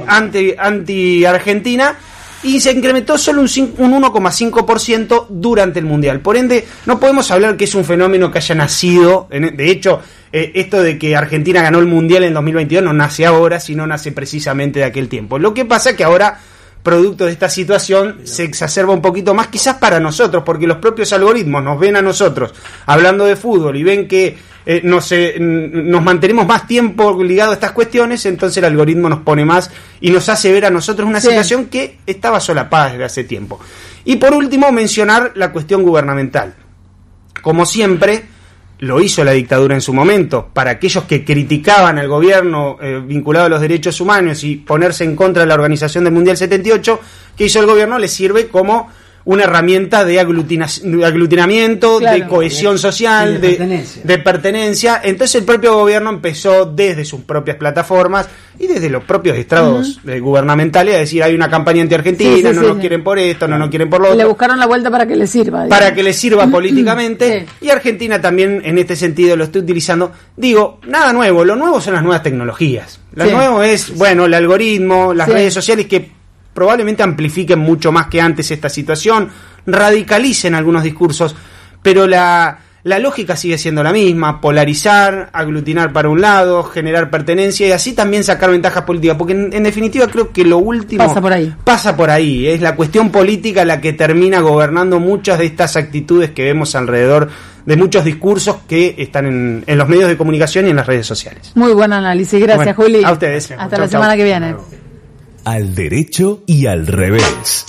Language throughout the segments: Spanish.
anti-Argentina, y se incrementó solo un 1,5% durante el Mundial. Por ende, no podemos hablar que es un fenómeno que haya nacido. De hecho, esto de que Argentina ganó el Mundial en 2022 no nace ahora, sino nace precisamente de aquel tiempo. Lo que pasa es que ahora, producto de esta situación, se exacerba un poquito más, quizás para nosotros, porque los propios algoritmos nos ven a nosotros hablando de fútbol y ven que nos mantenemos más tiempo ligados a estas cuestiones, entonces el algoritmo nos pone más y nos hace ver a nosotros una situación que estaba solapada desde hace tiempo. Y por último, mencionar la cuestión gubernamental. Como siempre, lo hizo la dictadura en su momento, para aquellos que criticaban al gobierno vinculado a los derechos humanos y ponerse en contra de la organización del Mundial 78, que hizo el gobierno, le sirve como una herramienta de aglutinamiento, claro, de cohesión social, de pertenencia. Entonces el propio gobierno empezó desde sus propias plataformas y desde los propios estrados gubernamentales a decir: hay una campaña anti-argentina, nos quieren por esto, no nos quieren por lo otro. Le buscaron la vuelta para que le sirva. Digamos. Para que le sirva políticamente. Y Argentina también en este sentido lo está utilizando. Digo, nada nuevo, lo nuevo son las nuevas tecnologías. Lo nuevo es, el algoritmo, las redes sociales que probablemente amplifiquen mucho más que antes esta situación, radicalicen algunos discursos, pero la lógica sigue siendo la misma: polarizar, aglutinar para un lado, generar pertenencia y así también sacar ventajas políticas, porque en definitiva creo que lo último pasa por ahí, es la cuestión política la que termina gobernando muchas de estas actitudes que vemos alrededor de muchos discursos que están en los medios de comunicación y en las redes sociales. Muy buen análisis, gracias, Juli. A ustedes. Hasta la semana que viene. Al derecho y al revés.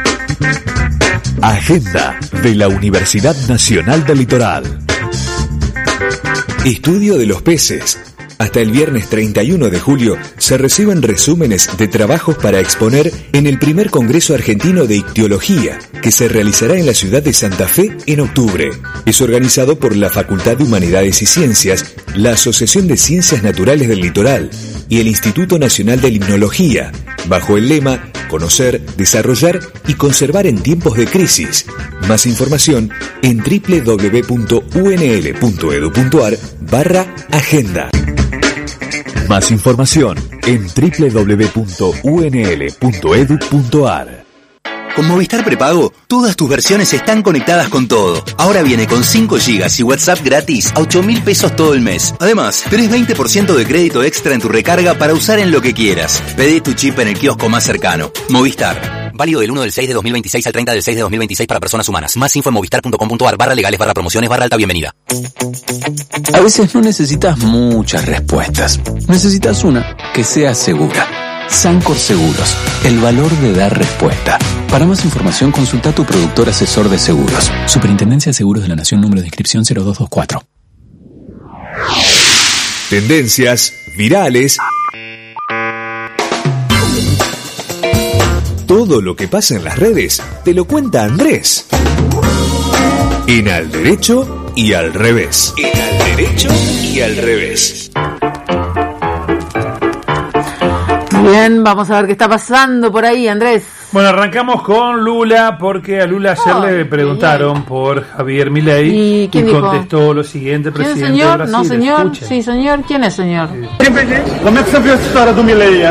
Agenda de la Universidad Nacional del Litoral. Estudio de los peces. Hasta el viernes 31 de julio se reciben resúmenes de trabajos para exponer en el primer Congreso Argentino de Ictiología, que se realizará en la ciudad de Santa Fe en octubre. Es organizado por la Facultad de Humanidades y Ciencias, la Asociación de Ciencias Naturales del Litoral y el Instituto Nacional de Limnología, bajo el lema Conocer, Desarrollar y Conservar en Tiempos de Crisis. Más información en www.unl.edu.ar/agenda. Más información en www.unl.edu.ar. Con Movistar Prepago, todas tus versiones están conectadas con todo. Ahora viene con 5 GB y WhatsApp gratis a 8.000 pesos todo el mes. Además, tenés 20% de crédito extra en tu recarga para usar en lo que quieras. Pedí tu chip en el kiosco más cercano. Movistar. Válido del 1/6/2026 al 30/6/2026 para personas humanas. Más info en movistar.com.ar/legales/promociones/alta bienvenida. A veces no necesitas muchas respuestas. Necesitas una que sea segura. Sancor Seguros, el valor de dar respuesta. Para más información, consulta a tu productor asesor de seguros. Superintendencia de Seguros de la Nación, número de inscripción 0224. Tendencias, virales. Todo lo que pasa en las redes te lo cuenta Andrés. En Al Derecho y al Revés. En Al Derecho y al Revés. Bien, vamos a ver qué está pasando por ahí, Andrés. Bueno, arrancamos con Lula, porque a Lula ayer le preguntaron por Javier Milei y contestó lo siguiente: presidente señor? de Brasil. No, señor. Escuchen. Sí, señor. ¿Quién es, señor? Como é que sempre a história do Milei,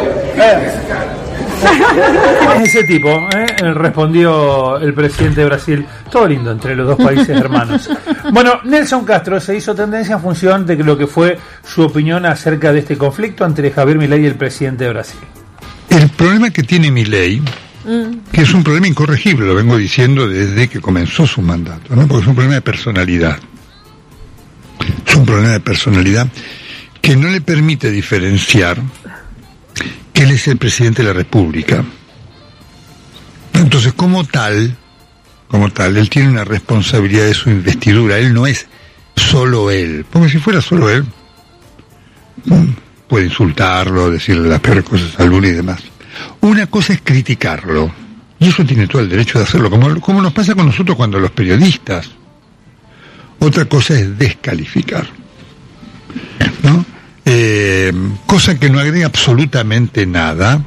Ese tipo, respondió el presidente de Brasil. Todo lindo entre los dos países hermanos. Bueno, Nelson Castro se hizo tendencia en función de lo que fue su opinión acerca de este conflicto entre Javier Milei y el presidente de Brasil. El problema que tiene Milei, que es un problema incorregible, lo vengo diciendo desde que comenzó su mandato, ¿no? Porque es un problema de personalidad. Es un problema de personalidad que no le permite diferenciar que él es el presidente de la República. Entonces, como tal, él tiene una responsabilidad de su investidura. Él no es solo él, porque si fuera solo él, puede insultarlo, decirle las peores cosas a Lula y demás. Una cosa es criticarlo, y eso tiene todo el derecho de hacerlo, como nos pasa con nosotros cuando los periodistas. Otra cosa es descalificar, ¿no? Cosa que no agrega absolutamente nada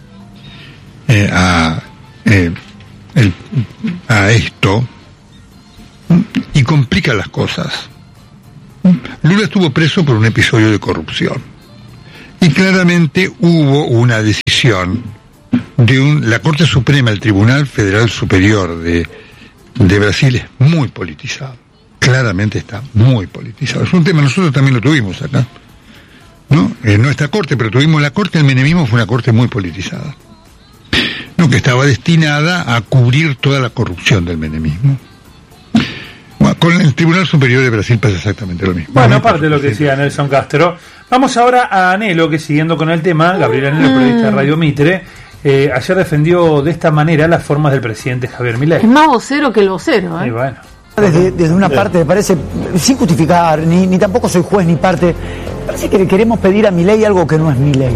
a esto, y complica las cosas. Lula estuvo preso por un episodio de corrupción Y claramente hubo una decisión de la Corte Suprema, el Tribunal Federal Superior de Brasil es muy politizado. Claramente está muy politizado. Es un tema, nosotros también lo tuvimos acá, ¿no? En nuestra corte, pero tuvimos la corte del menemismo, fue una corte muy politizada, ¿no? Que estaba destinada a cubrir toda la corrupción del menemismo. Bueno, con el Tribunal Superior de Brasil pasa exactamente lo mismo. Bueno, aparte de lo que decía Nelson Castro, vamos ahora a Anhelo, que siguiendo con el tema, Gabriel Anhelo, periodista de Radio Mitre, ayer defendió de esta manera las formas del presidente Javier Milei. Es más vocero que el vocero, ¿eh? Y bueno. Desde una parte, me parece, sin justificar, ni tampoco soy juez ni parte, parece que le queremos pedir a Milei algo que no es Milei.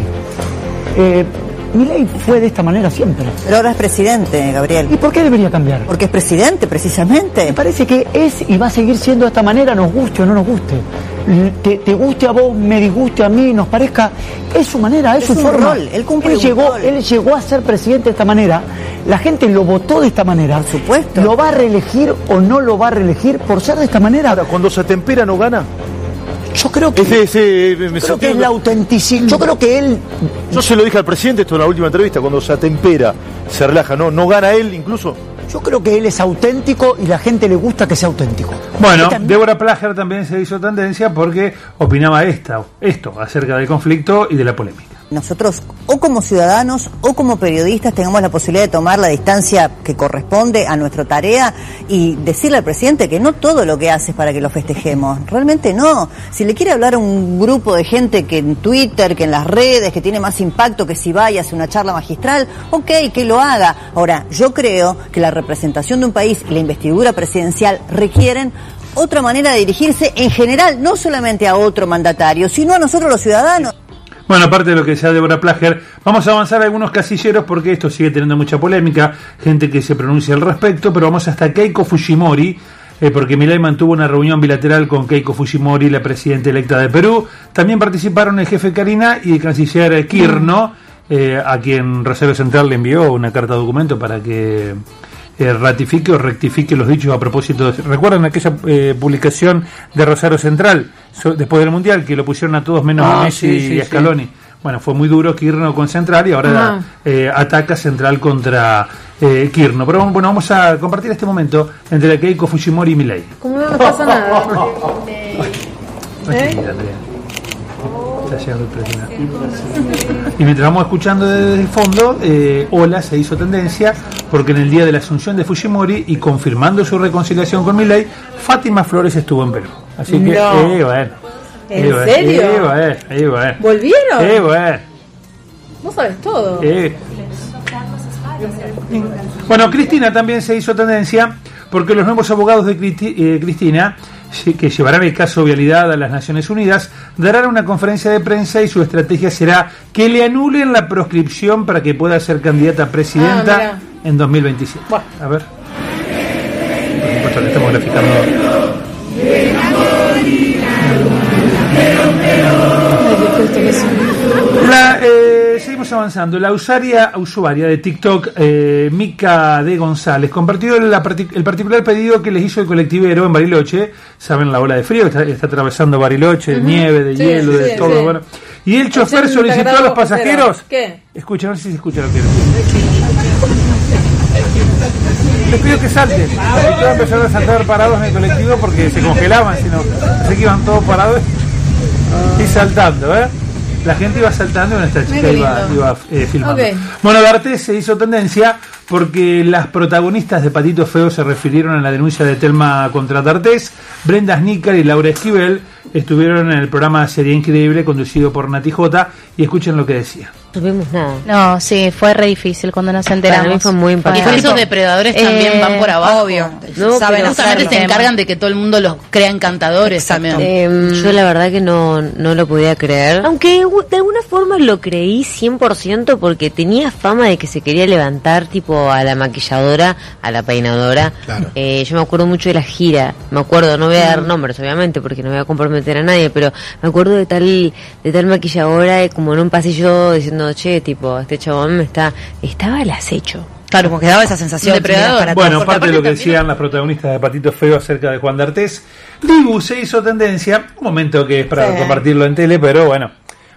Milei fue de esta manera siempre. Pero ahora es presidente, Gabriel. ¿Y por qué debería cambiar? Porque es presidente, precisamente. Me parece que es y va a seguir siendo de esta manera, nos guste o no nos guste. Te guste a vos, me disguste a mí, nos parezca, es su manera, es su forma. Rol. Él cumple un rol. Él llegó a ser presidente de esta manera, la gente lo votó de esta manera. Por supuesto. ¿Lo va a reelegir o no lo va a reelegir por ser de esta manera? Ahora, cuando se atempera no gana. Yo creo que, creo que es la autenticidad. Yo creo que él... Yo se lo dije al presidente esto en la última entrevista, cuando se atempera, se relaja, no gana él incluso. Yo creo que él es auténtico y la gente le gusta que sea auténtico. Bueno, Débora Plager también se hizo tendencia porque opinaba esto acerca del conflicto y de la polémica. Nosotros, o como ciudadanos o como periodistas, tengamos la posibilidad de tomar la distancia que corresponde a nuestra tarea y decirle al presidente que no todo lo que hace es para que lo festejemos. Realmente no. Si le quiere hablar a un grupo de gente que en Twitter, que en las redes, que tiene más impacto que si vaya a hacer una charla magistral, ok, que lo haga. Ahora, yo creo que la representación de un país y la investidura presidencial requieren otra manera de dirigirse en general, no solamente a otro mandatario, sino a nosotros los ciudadanos. Bueno, aparte de lo que decía Débora Plager, vamos a avanzar a algunos casilleros porque esto sigue teniendo mucha polémica, gente que se pronuncia al respecto, pero vamos hasta Keiko Fujimori, porque Milei mantuvo una reunión bilateral con Keiko Fujimori, la presidenta electa de Perú. También participaron el jefe Carina y el canciller Kirno, a quien Rosario Central le envió una carta de documento para que ratifique o rectifique los dichos a propósito de... ¿Recuerdan aquella publicación de Rosario Central después del Mundial que lo pusieron a todos menos a Messi y a Scaloni? Sí. Bueno, fue muy duro Kirno con Central y ahora ataca Central contra Kirno. Pero bueno, vamos a compartir este momento entre Keiko Fujimori y Milei. Como no nos pasa nada. Está llegando el presidente. Y mientras vamos escuchando desde el fondo, Ola se hizo tendencia porque en el día de la asunción de Fujimori y confirmando su reconciliación con Milei, Fátima Flores estuvo en Perú. Así que, bueno. ¿En serio? Bueno. ¿Volvieron? Bueno. Vos sabés todo. Bueno, Cristina también se hizo tendencia porque los nuevos abogados de Cristina, que llevarán el caso Vialidad a las Naciones Unidas, darán una conferencia de prensa y su estrategia será que le anulen la proscripción para que pueda ser candidata a presidenta en 2027. Bueno. A ver. Por supuesto que estamos graficando. Seguimos avanzando. La usuaria de TikTok, Mica de González, compartió el particular pedido que les hizo el colectivero en Bariloche. Saben la ola de frío, está atravesando Bariloche, de nieve, de hielo, de todo. Bueno. Y el chofer solicitó a los pasajeros. ¿Qué? Escuchen, no sé si se escucha lo que les pido que salten. Y todos empezaron a saltar parados en el colectivo porque se congelaban, sino así que iban todos parados y saltando, La gente iba saltando y nuestra chica iba filmando. Okay. Bueno, D'Artés se hizo tendencia porque las protagonistas de Patito Feo se refirieron a la denuncia de Telma contra D'Artés. Brenda Snicker y Laura Esquivel estuvieron en el programa Sería Increíble conducido por Nati J y escuchen lo que decía. No tuvimos nada. No, sí, fue re difícil cuando nos enteramos. Para mí fue muy impactante. Y esos depredadores también van por abajo. Obvio. No, saben, justamente se encargan de que todo el mundo los crea encantadores. Exacto. También. Yo la verdad que no lo podía creer. Aunque de alguna forma lo creí 100% porque tenía fama de que se quería levantar tipo a la maquilladora, a la peinadora. Claro. Yo me acuerdo mucho de la gira. Me acuerdo, no voy a dar nombres obviamente porque no voy a comprometer a nadie, pero me acuerdo de tal maquilladora como en un pasillo diciendo, che, tipo, este chabón estaba al acecho. Claro, como que daba esa sensación de depredador. Bueno, parte de lo que decían las protagonistas de Patito Feo acerca de Juan D'Artés. Dibu se hizo tendencia, un momento que es para compartirlo en tele, pero bueno,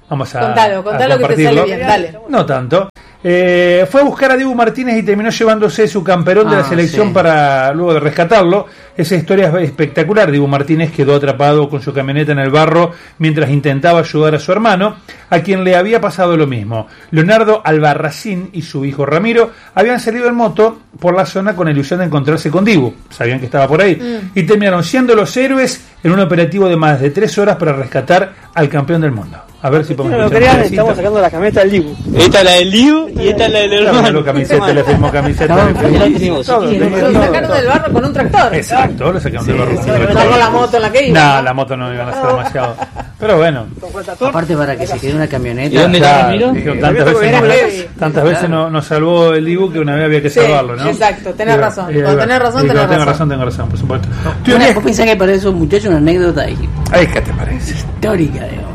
Vamos a Contalo que te compartirlo. sale bien, dale. No tanto. Fue a buscar a Dibu Martínez y terminó llevándose su camperón de la selección para luego de rescatarlo. Esa historia es espectacular. Dibu Martínez quedó atrapado con su camioneta en el barro mientras intentaba ayudar a su hermano, a quien le había pasado lo mismo. Leonardo Albarracín y su hijo Ramiro habían salido en moto por la zona con la ilusión de encontrarse con Dibu. Sabían que estaba por ahí. Y terminaron siendo los héroes en un operativo de más de 3 horas para rescatar al campeón del mundo. A ver si podemos escuchar. Estamos sacando la camioneta del Dibu. Esta es la del Dibu y esta es la del hermano. Le firmó camiseta. Lo sacaron del barro con un tractor. Exacto, lo sacaron del barro. No la moto en la que iba. No, la moto no iban a ser demasiado. Pero bueno. Aparte para que se quede una camioneta. ¿Y dónde está Ramiro? Tantas veces nos salvó el Dibu que una vez había que salvarlo, ¿no? Exacto, tenés razón. Cuando tenés razón, tengo razón, por supuesto. ¿Vos pensás que para esos muchachos una anécdota ahí? ¿Qué te parece? Histórica, digo.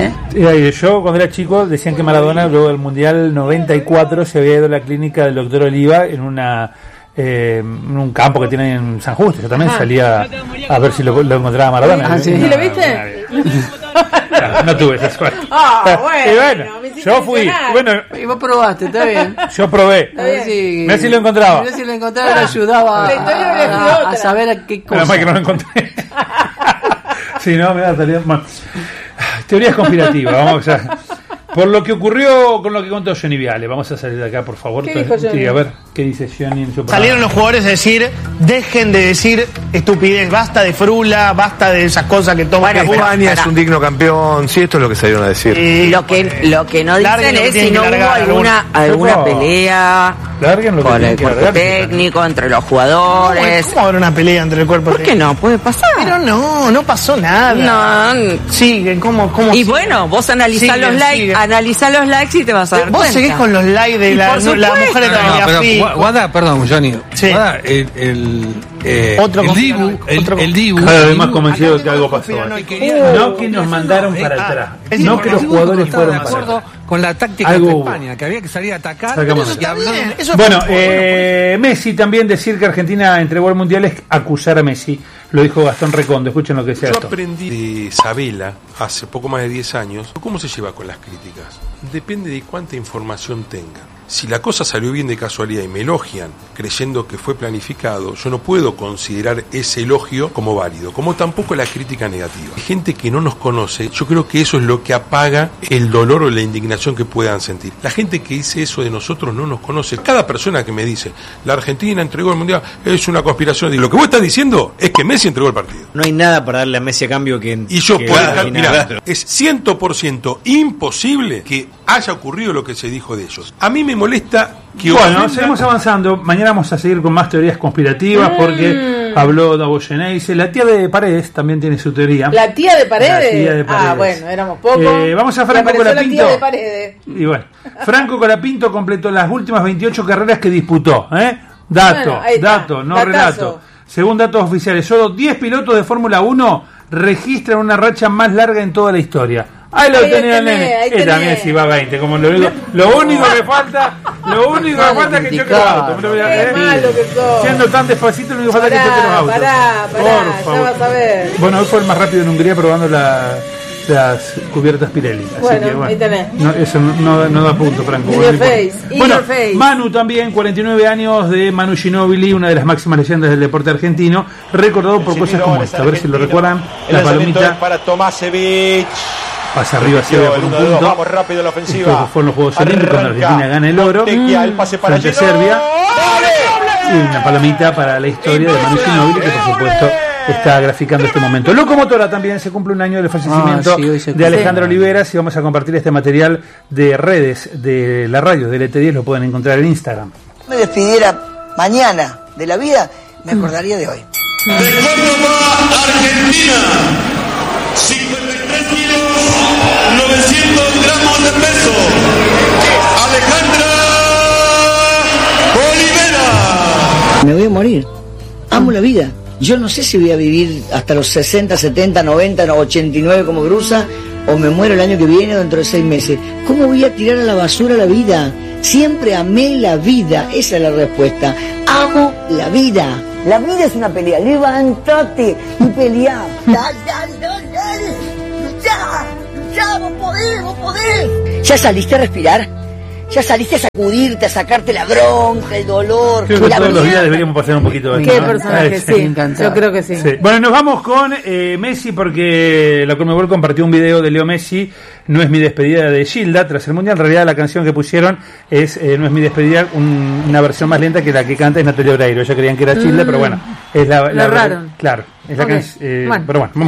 Yo cuando era chico decían que Maradona luego del Mundial 94 se había ido a la clínica del doctor Oliva en un campo que tienen en San Justo. Yo también salía a ver si lo encontraba Maradona. ¿Y lo viste? No tuve esa suerte. Bueno, yo fui. Y vos probaste, está bien. Yo probé. A ver si lo encontraba. Messi lo encontraba, le ayudaba a saber a qué cosa. Además que no lo encontré. Si no, me da salida. Bueno. Teorías conspirativas, vamos a... Por lo que ocurrió con lo que contó Johnny Viale, vamos a salir de acá, por favor. ¿Qué dijo Johnny? Sí, a ver, ¿qué dice Johnny en su programa? Salieron los jugadores a decir, dejen de decir estupidez, basta de frula, basta de esas cosas que toman. Bueno, España es un digno campeón, sí, esto es lo que salieron a decir. Lo que no dicen es si no hubo alguna pelea con el cuerpo técnico, entre los jugadores. ¿Cómo habrá una pelea entre el cuerpo técnico? ¿Por qué no? Puede pasar. Pero no pasó nada. No. Siguen, ¿cómo? Y bueno, vos analizás los likes. Analiza los likes y te vas a dar Vos cuenta. seguís con los likes de la mujer de Tagliafico. Guada, perdón, Johnny. Sí. Guada, el Dibu. Cada vez más convencido de que algo pasó. No que nos mandaron para atrás. No que los jugadores fueron para atrás. Con la táctica de España, que había que salir a atacar. Bueno, Messi también decir que Argentina entregó el Mundial es acusar a Messi. Lo dijo Gastón Recondo. Escuchen lo que decía esto. Yo aprendí de Sabela hace poco más de 10 años. ¿Cómo se lleva con las críticas? Depende de cuánta información tenga. Si la cosa salió bien de casualidad y me elogian creyendo que fue planificado, yo no puedo considerar ese elogio como válido, como tampoco la crítica negativa. Hay gente que no nos conoce, yo creo que eso es lo que apaga el dolor o la indignación que puedan sentir. La gente que dice eso de nosotros no nos conoce. Cada persona que me dice, la Argentina entregó el Mundial, es una conspiración. Y lo que vos estás diciendo es que Messi entregó el partido. No hay nada para darle a Messi a cambio que... Y yo puedo... Mirá, es 100% imposible que haya ocurrido lo que se dijo de ellos. A mí me molesta que... Bueno, seguimos avanzando. Mañana vamos a seguir con más teorías conspirativas porque habló Davos Geneise. La tía de Paredes también tiene su teoría. ¿La tía de Paredes? La tía de Paredes. Ah, bueno, éramos pocos. Vamos a Franco Colapinto. La tía de Paredes. Y bueno, Franco Colapinto completó las últimas 28 carreras que disputó. Dato, no Datazo. relato. Según datos oficiales, solo 10 pilotos de Fórmula 1 registran una racha más larga en toda la historia. Ahí lo tenía el nene. Y también si va 20, como lo digo. Lo único que falta es que choque los autos. Siendo tan despacito, lo único que falta es que choque los autos. Por favor. Ya vas a ver. Bueno, hoy fue el más rápido en Hungría probando las cubiertas Pirelli. Así bueno, que, ahí tenés. No, eso no da punto, Franco. Bueno, Manu también, 49 años de Manu Ginóbili, una de las máximas leyendas del deporte argentino, recordado por cosas como esta. A ver si lo recuerdan. La palomita para Tomasevic. Pasa arriba Serbia por un punto. Vamos rápido a la ofensiva. Fueron los Juegos Olímpicos cuando Argentina gana el oro el pase para frente a Serbia. Y una palomita para la historia de Manu Ginóbili, que por supuesto está graficando este momento. Locomotora también se cumple un año del fallecimiento de Alejandro Oliveras y vamos a compartir este material de redes de la radio del ET10, lo pueden encontrar en Instagram. Me despidiera mañana de la vida, me acordaría de hoy. De Córdoba, Argentina, 53 kilos, 900 gramos de peso, Alejandra Olivera. Me voy a morir, amo la vida. Yo no sé si voy a vivir hasta los 60, 70, 90, 89 como Grusa, o me muero el año que viene o dentro de 6 meses. ¿Cómo voy a tirar a la basura la vida? Siempre amé la vida, esa es la respuesta. Amo la vida. La vida es una pelea, levántate y peleá. Luchá. Ya, vos podés. ¿Ya saliste a respirar? ¿Ya saliste a sacudirte, a sacarte la bronca, el dolor? Creo que todos los días deberíamos pasar un poquito de esto. Qué personaje, sí. Yo creo que sí. Bueno, nos vamos con Messi porque la Conmebol compartió un video de Leo Messi, No es mi despedida, de Gilda, tras el Mundial. En realidad la canción que pusieron es No es mi despedida, una versión más lenta que la que canta es Natalia Oreiro. Ellos creían que era Gilda, pero bueno, es la erraron. Claro, es la canción. Bueno. Pero bueno, vamos.